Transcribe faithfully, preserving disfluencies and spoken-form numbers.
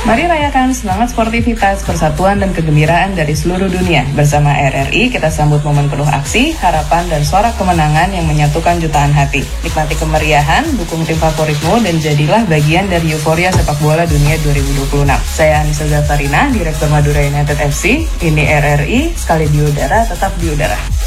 Mari rayakan semangat sportivitas, persatuan dan kegembiraan dari seluruh dunia. Bersama R R I, kita sambut momen penuh aksi, harapan dan sorak kemenangan yang menyatukan jutaan hati. Nikmati kemeriahan, dukung tim favoritmu dan jadilah bagian dari euforia sepak bola dunia dua ribu dua puluh enam. Saya Anissa Zafarina, Direktur Madura United F C. Ini R R I, sekali di udara, tetap di udara.